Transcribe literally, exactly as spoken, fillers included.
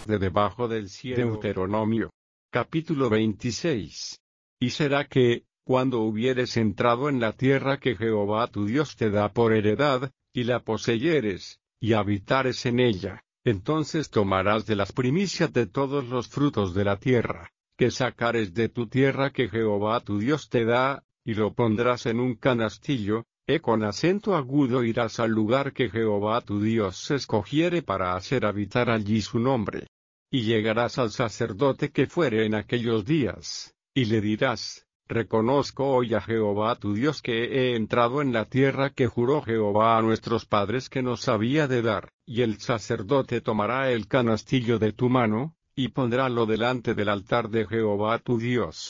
de debajo del cielo. Deuteronomio, capítulo veintiséis. Y será que, cuando hubieres entrado en la tierra que Jehová tu Dios te da por heredad, y la poseyeres, y habitares en ella, entonces tomarás de las primicias de todos los frutos de la tierra, que sacares de tu tierra que Jehová tu Dios te da, y lo pondrás en un canastillo, e con acento agudo irás al lugar que Jehová tu Dios escogiere para hacer habitar allí su nombre. Y llegarás al sacerdote que fuere en aquellos días, y le dirás: Reconozco hoy a Jehová tu Dios que he entrado en la tierra que juró Jehová a nuestros padres que nos había de dar, y el sacerdote tomará el canastillo de tu mano, y pondrálo delante del altar de Jehová tu Dios.